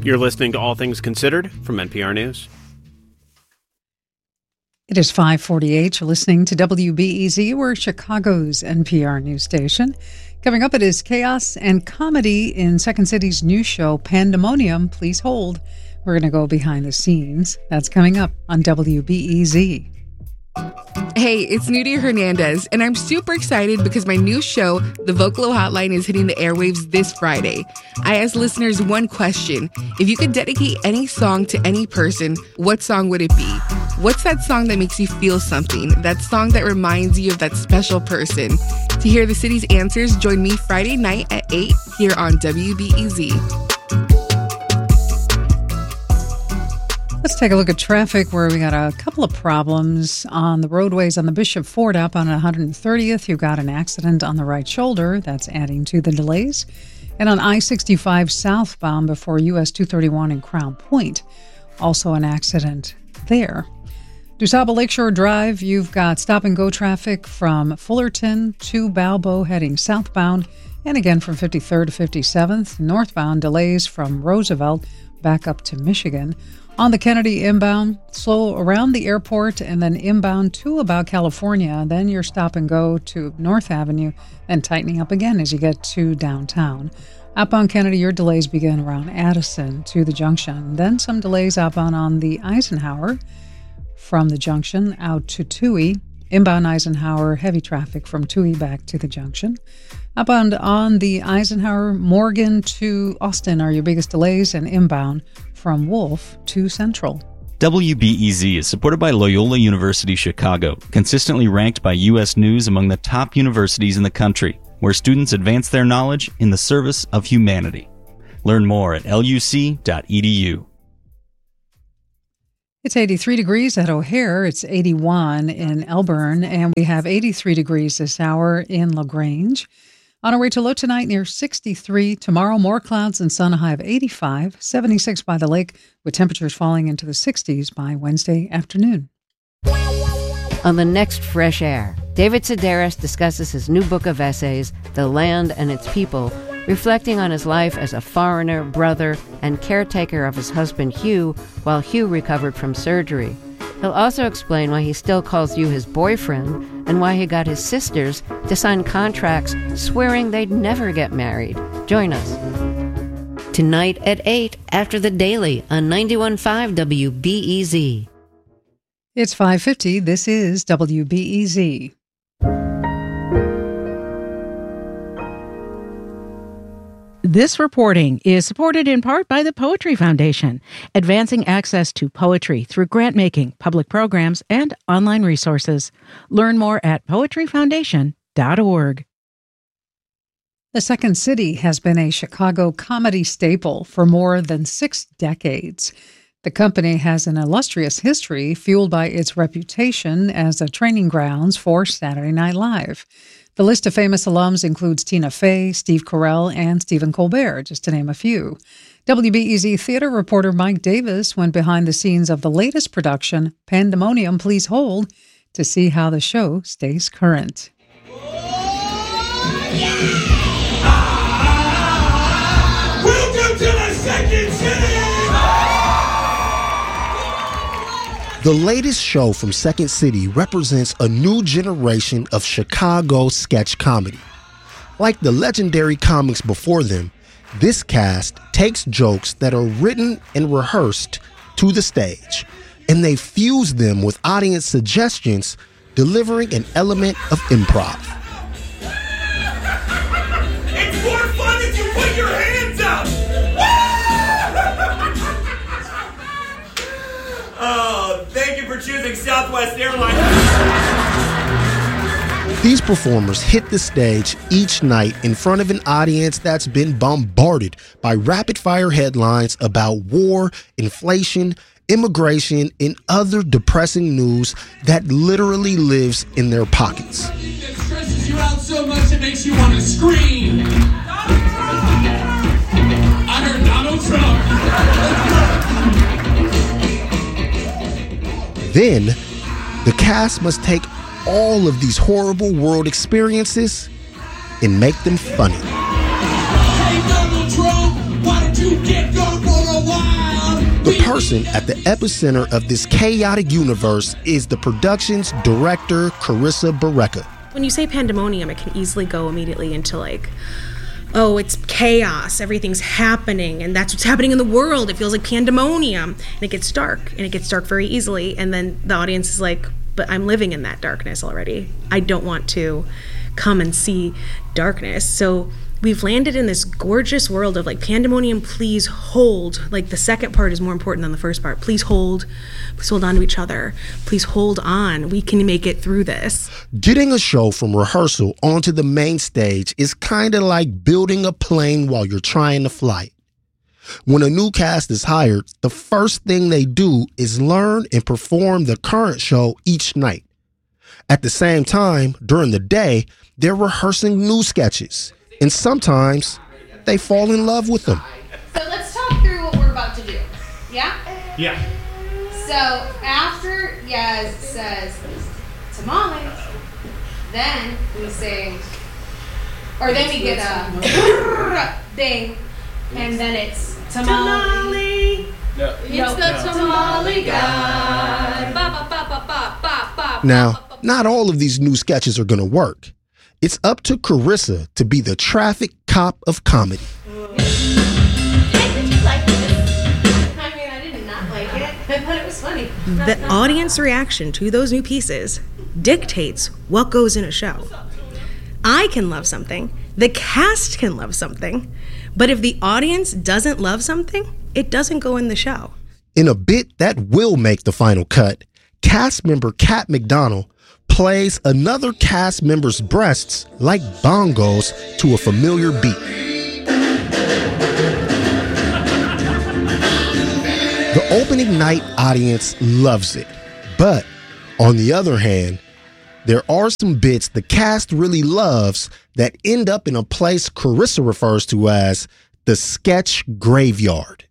You're listening to All Things Considered from NPR News. It is 5:48. You're listening to WBEZ. We're Chicago's NPR news station. Coming up, it is chaos and comedy in Second City's new show, Pandemonium. Please hold. We're going to go behind the scenes. That's coming up on WBEZ. Hey, it's Nudia Hernandez, and I'm super excited because my new show, The Vocalo Hotline, is hitting the airwaves this Friday. I asked listeners one question. If you could dedicate any song to any person, what song would it be? What's that song that makes you feel something? That song that reminds you of that special person? To hear the city's answers, join me Friday night at 8 here on WBEZ. Let's take a look at traffic where we got a couple of problems on the roadways on the Bishop Ford up on 130th. You've got an accident on the right shoulder. That's adding to the delays. And on I-65 southbound before US 231 in Crown Point, also an accident there. DuSable Lakeshore Drive, you've got stop-and-go traffic from Fullerton to Balbo heading southbound, and again from 53rd to 57th. Northbound delays from Roosevelt back up to Michigan. On the Kennedy inbound, slow around the airport and then inbound to about California. Then you're stop and go to North Avenue and tightening up again as you get to downtown. Outbound Kennedy, your delays begin around Addison to the junction. Then some delays outbound on the Eisenhower from the junction out to Touhy. Inbound Eisenhower, heavy traffic from Touhy back to the junction. Outbound on the Eisenhower, Morgan to Austin are your biggest delays, and inbound from Wolf to Central. WBEZ is supported by Loyola University Chicago, consistently ranked by U.S. News among the top universities in the country, where students advance their knowledge in the service of humanity. Learn more at luc.edu. It's 83 degrees at O'Hare. It's 81 in Elburn, and we have 83 degrees this hour in LaGrange. On our way to low tonight near 63. Tomorrow, more clouds and sun, a high of 85, 76 by the lake, with temperatures falling into the 60s by Wednesday afternoon. On the next Fresh Air, David Sedaris discusses his new book of essays, The Land and Its People, reflecting on his life as a foreigner, brother, and caretaker of his husband Hugh while Hugh recovered from surgery. He'll also explain why he still calls you his boyfriend and why he got his sisters to sign contracts swearing they'd never get married. Join us tonight at 8 after The Daily on 91.5 WBEZ. It's 5:50. This is WBEZ. This reporting is supported in part by the Poetry Foundation, advancing access to poetry through grant-making, public programs, and online resources. Learn more at poetryfoundation.org. The Second City has been a Chicago comedy staple for more than 6 decades. The company has an illustrious history fueled by its reputation as a training grounds for Saturday Night Live. The list of famous alums includes Tina Fey, Steve Carell, and Stephen Colbert, just to name a few. WBEZ theater reporter Mike Davis went behind the scenes of the latest production, Pandemonium, Please Hold, to see how the show stays current. Welcome to the Second City! The latest show from Second City represents a new generation of Chicago sketch comedy. Like the legendary comics before them, this cast takes jokes that are written and rehearsed to the stage, and they fuse them with audience suggestions, delivering an element of improv. It's more fun if you put your hands up! Oh, thank you for choosing Southwest Airlines. These performers hit the stage each night in front of an audience that's been bombarded by rapid-fire headlines about war, inflation, immigration, and other depressing news that literally lives in their pockets. It stresses you out so much it makes you want to scream. I heard Donald Trump. Then, the cast must take all of these horrible world experiences and make them funny. Hey, Donald Trump, why don't you get gone for a while? The person at the epicenter of this chaotic universe is the production's director, Carissa Barreca. When you say pandemonium, it can easily go immediately into like, oh, it's chaos, everything's happening, and that's what's happening in the world. It feels like pandemonium, and it gets dark very easily, and then the audience is like, but I'm living in that darkness already. I don't want to come and see darkness. So we've landed in this gorgeous world of like, pandemonium, please hold. Like, the second part is more important than the first part. Please hold on to each other. Please hold on. We can make it through this. Getting a show from rehearsal onto the main stage is kind of like building a plane while you're trying to fly it. When a new cast is hired, the first thing they do is learn and perform the current show each night. At the same time, during the day, they're rehearsing new sketches, and sometimes they fall in love with them. So let's talk through what we're about to do. Yeah? Yeah. So after Yaz says tamale, then we sing, or then we get a thing, and then it's tamale. No. It's the tamale guy. Ba, ba, ba, ba, ba, ba, ba. Now, not all of these new sketches are going to work. It's up to Carissa to be the traffic cop of comedy. Did you like this? I mean, I did not like it. I thought it was funny. The audience reaction to those new pieces dictates what goes in a show. I can love something, the cast can love something, but if the audience doesn't love something, it doesn't go in the show. In a bit that will make the final cut, cast member Kat McDonald plays another cast member's breasts like bongos to a familiar beat. The opening night audience loves it, but on the other hand, there are some bits the cast really loves that end up in a place Carissa refers to as the sketch graveyard.